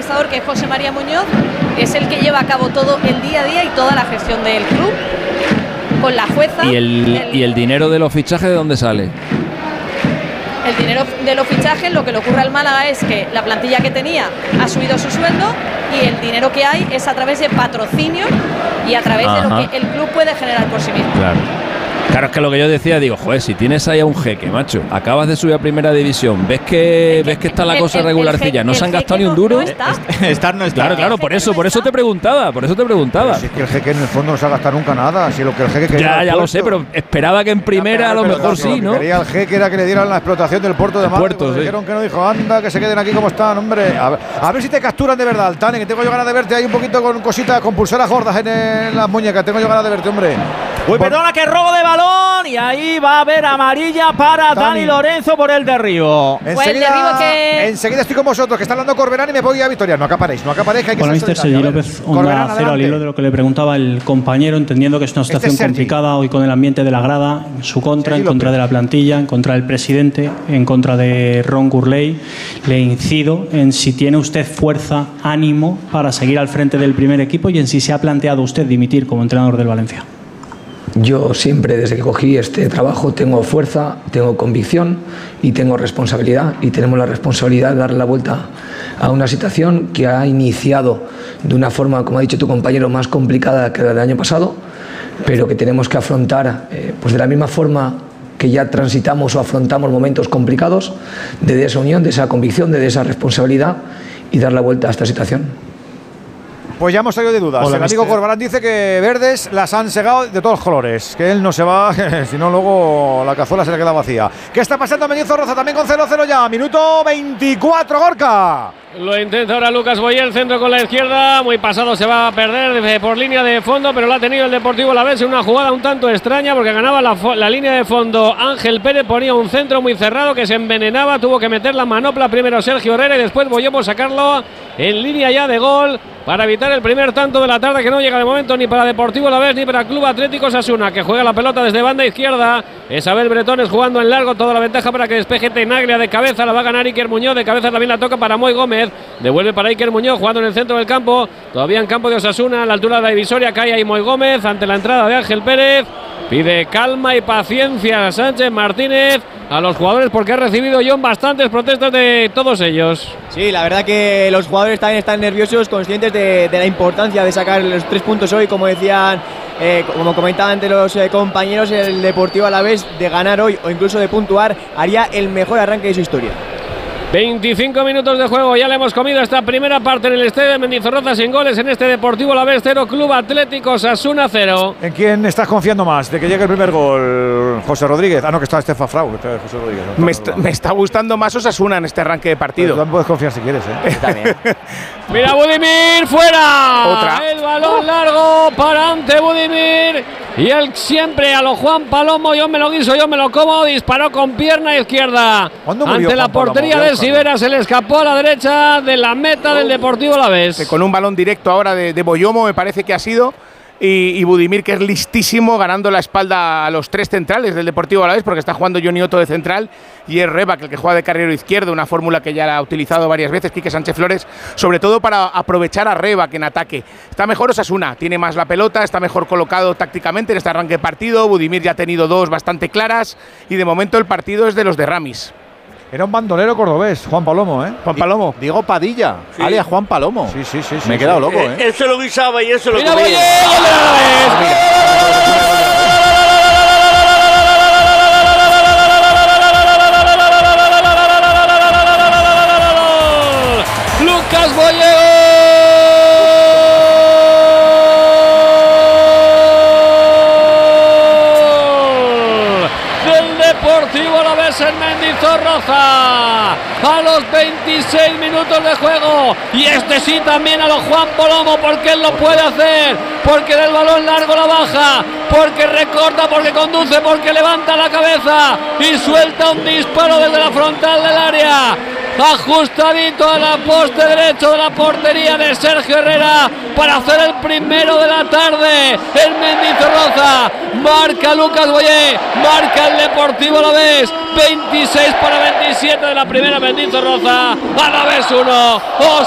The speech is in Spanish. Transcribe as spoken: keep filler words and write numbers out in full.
organizador, que es José María Muñoz, es el que lleva a cabo todo el día a día y toda la gestión del club, con la jueza. ¿Y el, el, ¿y el dinero de los fichajes de dónde sale? El dinero de los fichajes, lo que le ocurre al Málaga es que la plantilla que tenía ha subido su sueldo y el dinero que hay es a través de patrocinio y a través Ajá. de lo que el club puede generar por sí mismo. Claro. Claro, es que lo que yo decía, digo, joder, si tienes ahí a un jeque, macho, acabas de subir a primera división, ves que, ves que está la cosa el, el, regularcilla, no se han gastado ni un duro. No está. Estar no está. Claro, claro, por eso, por eso te preguntaba, por eso te preguntaba. Pero si es que el jeque en el fondo no se ha gastado nunca nada, si lo que el jeque quería. Ya, ya lo sé, pero esperaba que en primera a lo mejor sí, ¿no? Lo que quería el jeque era que le dieran la explotación del puerto de Málaga. Puerto, sí. Dijeron que no, dijo, anda, que se queden aquí como están, hombre. A ver, a ver si te capturan de verdad, Altane, que tengo yo ganas de verte ahí un poquito con cositas, con pulseras gordas en, en las muñecas, tengo yo ganas de verte, hombre. Uy, perdona, que robo de balón y ahí va a haber amarilla para Dani, Dani Lorenzo por el derribo. Enseguida, pues que... enseguida estoy con vosotros, que está hablando Corberán y me voy a Victoria. No acaparéis, no acaparéis, que hay que Hola, mister Sergi López, Onda Cero, al hilo de lo que le preguntaba el compañero, entendiendo que es una situación este es complicada hoy con el ambiente de la grada, en su contra, Sergi en contra López. de la plantilla, en contra del presidente, en contra de Ron Gurley. Le incido en si tiene usted fuerza, ánimo para seguir al frente del primer equipo y en si se ha planteado usted dimitir como entrenador del Valencia. Yo siempre, desde que cogí este trabajo, tengo fuerza, tengo convicción y tengo responsabilidad. Y tenemos la responsabilidad de darle la vuelta a una situación que ha iniciado de una forma, como ha dicho tu compañero, más complicada que la del año pasado, pero que tenemos que afrontar eh, pues de la misma forma que ya transitamos o afrontamos momentos complicados, de esa unión, de esa convicción, de esa responsabilidad y dar la vuelta a esta situación. Pues ya hemos salido de dudas. Hola, el amigo Corbalán dice que verdes las han segado de todos los colores, que él no se va, si no luego la cazuela se le queda vacía. ¿Qué está pasando en Mendizorroza? También con cero cero ya, minuto veinticuatro, Gorka. Lo intenta ahora Lucas Boyer, el centro con la izquierda, muy pasado, se va a perder por línea de fondo, pero lo ha tenido el Deportivo Alavés en una jugada un tanto extraña porque ganaba la, la línea de fondo Ángel Pérez, ponía un centro muy cerrado que se envenenaba, tuvo que meter la manopla primero Sergio Herrera y después Boyer por sacarlo en línea ya de gol para evitar el primer tanto de la tarde, que no llega de momento ni para Deportivo Alavés ni para Club Atlético Osasuna, que juega la pelota desde banda izquierda. Isabel Bretones jugando en largo, toda la ventaja para que despeje Tenaglia de cabeza, la va a ganar Iker Muñoz, de cabeza también la toca para Moy Gómez, devuelve para Iker Muñoz jugando en el centro del campo, todavía en campo de Osasuna, a la altura de la divisoria cae ahí Moy Gómez ante la entrada de Ángel Pérez. Pide calma y paciencia a Sánchez Martínez a los jugadores porque ha recibido John bastantes protestas de todos ellos. Sí, la verdad que los jugadores también están nerviosos, conscientes de, de la importancia de sacar los tres puntos hoy, como decían, eh, como comentaban ante los eh, compañeros, el Deportivo Alavés de ganar hoy o incluso de puntuar haría el mejor arranque de su historia. veinticinco minutos de juego, ya le hemos comido esta primera parte en el estadio de Mendizorroza sin goles en este Deportivo Alavés cero, Club Atlético Osasuna cero. ¿En quién estás confiando más de que llegue el primer gol? José Rodríguez. Ah, no, que está Estefan Frau. José Rodríguez. No, me, está, me está gustando más Osasuna en este arranque de partido. Pero tú puedes confiar si quieres, ¿eh? También. Mira Budimir, fuera. Otra. El balón largo para ante Budimir. Y él siempre a lo Juan Palomo, yo me lo guiso, yo me lo como, disparó con pierna izquierda. Ante la portería de Sivera, se le escapó a la derecha de la meta del Deportivo Alavés. Con un balón directo ahora de, de Boyomo, me parece que ha sido. Y, y Budimir, que es listísimo, ganando la espalda a los tres centrales del Deportivo Alavés, porque está jugando Johnny Otto de central y es Rebac el que juega de carrilero izquierdo, una fórmula que ya ha utilizado varias veces Quique Sánchez Flores, sobre todo para aprovechar a Rebac en ataque. Está mejor Osasuna, tiene más la pelota, está mejor colocado tácticamente en este arranque de partido. Budimir ya ha tenido dos bastante claras y de momento el partido es de los de Ramis. Era un bandolero cordobés, Juan Palomo, ¿eh? Juan Palomo. Diego Padilla, sí. alias Juan Palomo. Sí, sí, sí. Me he sí, quedado sí. loco, ¿eh? Él se lo guisaba y él se lo ¡Mira, comía. Boyer! ¡Gol de Alavés! Lucas Boyer. Del Deportivo Alavés en Mendizorroza. A los veintiséis minutos de juego. Y este sí también a los Juan Palomo, porque él lo puede hacer. Porque del balón largo la baja. Porque recorta, porque conduce, porque levanta la cabeza. Y suelta un disparo desde la frontal del área. Ajustadito a la poste derecho de la portería de Sergio Herrera para hacer el primero de la tarde en Mendizorroza. Marca Lucas Boyer, marca el Deportivo Alavés. veintiséis para veintisiete de la primera Mendizorroza. Alavés uno,